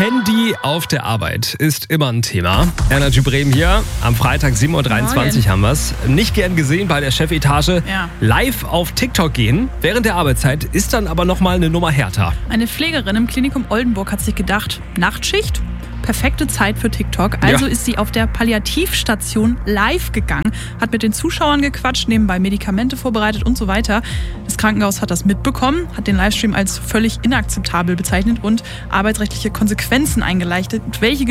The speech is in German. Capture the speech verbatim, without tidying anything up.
Handy auf der Arbeit ist immer ein Thema. Energy Bremen hier. Am Freitag sieben Uhr dreiundzwanzig haben wir es. Nicht gern gesehen bei der Chefetage. Ja. Live auf TikTok gehen während der Arbeitszeit ist dann aber nochmal eine Nummer härter. Eine Pflegerin im Klinikum Oldenburg hat sich gedacht, Nachtschicht? Perfekte Zeit für TikTok. Also Ja. ist sie auf der Palliativstation live gegangen, hat mit den Zuschauern gequatscht, nebenbei Medikamente vorbereitet und so weiter. Das Krankenhaus hat das mitbekommen, hat den Livestream als völlig inakzeptabel bezeichnet und arbeitsrechtliche Konsequenzen eingeleitet. Welche